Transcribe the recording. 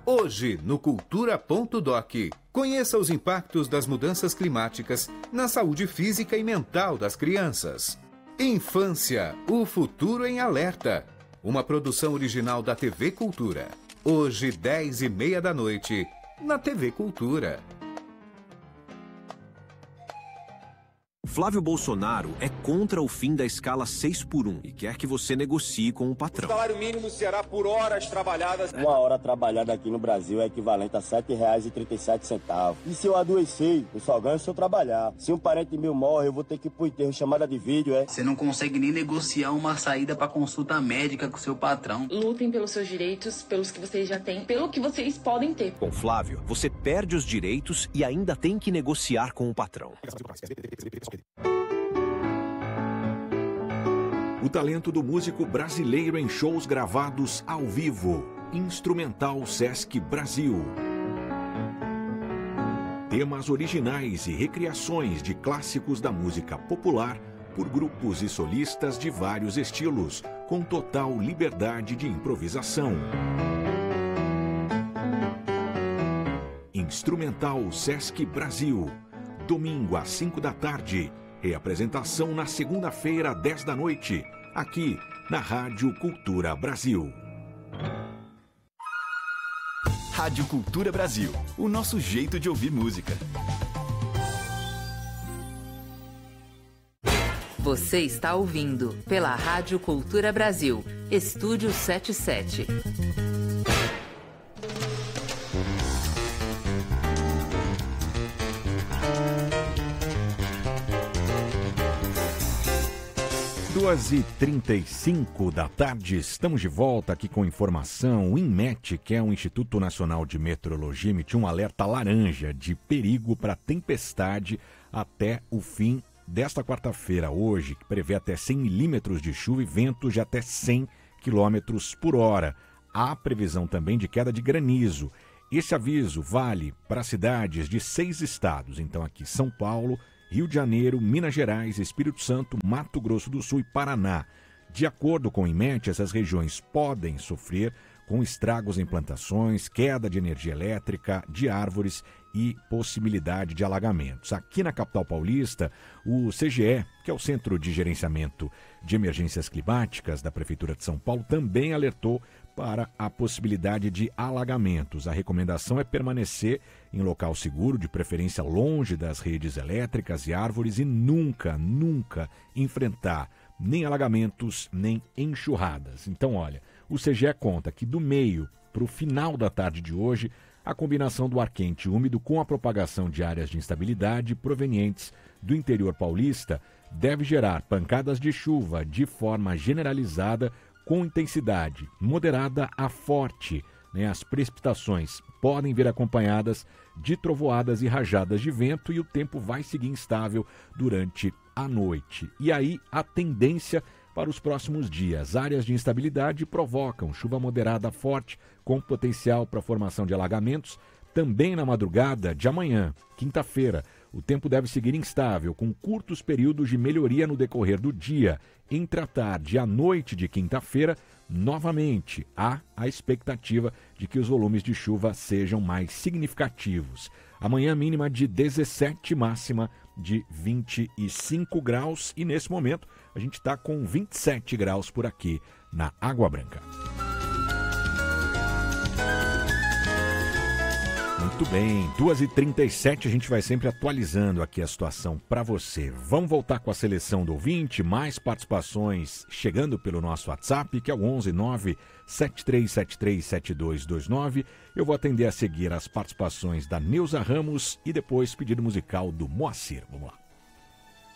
Hoje, no Cultura.doc, conheça os impactos das mudanças climáticas na saúde física e mental das crianças. Infância, o futuro em alerta. Uma produção original da TV Cultura. Hoje, 10h30 da noite, na TV Cultura. Flávio Bolsonaro é contra o fim da escala 6x1 e quer que você negocie com o patrão. O salário mínimo será por horas trabalhadas. Uma hora trabalhada aqui no Brasil é equivalente a R$ 7,37. E se eu adoecer, eu só ganho se eu trabalhar. Se um parente meu morre, eu vou ter que ir pro enterro, chamada de vídeo, é? Você não consegue nem negociar uma saída para consulta médica com seu patrão. Lutem pelos seus direitos, pelos que vocês já têm, pelo que vocês podem ter. Com Flávio, você perde os direitos e ainda tem que negociar com o patrão. O talento do músico brasileiro em shows gravados ao vivo. Instrumental Sesc Brasil. Temas originais e recriações de clássicos da música popular por grupos e solistas de vários estilos, com total liberdade de improvisação. Instrumental Sesc Brasil. Domingo às 5 da tarde. Reapresentação na segunda-feira, 10 da noite, aqui na Rádio Cultura Brasil. Rádio Cultura Brasil, o nosso jeito de ouvir música. Você está ouvindo pela Rádio Cultura Brasil, Estúdio 77. Duas e 35 da tarde, estamos de volta aqui com informação. O INMET, que é o Instituto Nacional de Meteorologia, emitiu um alerta laranja de perigo para tempestade até o fim desta quarta-feira, hoje, que prevê até 100 milímetros de chuva e ventos de até 100 quilômetros por hora. Há previsão também de queda de granizo. Esse aviso vale para cidades de 6 estados, então aqui São Paulo, Rio de Janeiro, Minas Gerais, Espírito Santo, Mato Grosso do Sul e Paraná. De acordo com o INMET, essas regiões podem sofrer com estragos em plantações, queda de energia elétrica, de árvores e possibilidade de alagamentos. Aqui na capital paulista, o CGE, que é o Centro de Gerenciamento de Emergências Climáticas da Prefeitura de São Paulo, também alertou para a possibilidade de alagamentos. A recomendação é permanecer em local seguro, de preferência longe das redes elétricas e árvores, e nunca enfrentar nem alagamentos, nem enxurradas. Então, olha, o CGE conta que do meio para o final da tarde de hoje, a combinação do ar quente e úmido com a propagação de áreas de instabilidade provenientes do interior paulista deve gerar pancadas de chuva de forma generalizada com intensidade moderada a forte. As precipitações podem vir acompanhadas de trovoadas e rajadas de vento e o tempo vai seguir instável durante a noite. E aí a tendência para os próximos dias. Áreas de instabilidade provocam chuva moderada forte com potencial para a formação de alagamentos. Também na madrugada de amanhã, quinta-feira, o tempo deve seguir instável, com curtos períodos de melhoria no decorrer do dia. Entre a tarde e a noite de quinta-feira, novamente, há a expectativa de que os volumes de chuva sejam mais significativos. Amanhã mínima de 17, máxima de 25 graus. E nesse momento a gente está com 27 graus por aqui na Água Branca. Muito bem, 2h37, a gente vai sempre atualizando aqui a situação para você. Vamos voltar com a seleção do ouvinte, mais participações chegando pelo nosso WhatsApp, que é o 11973737229. Eu vou atender a seguir as participações da Neuza Ramos e depois pedido musical do Moacir. Vamos lá.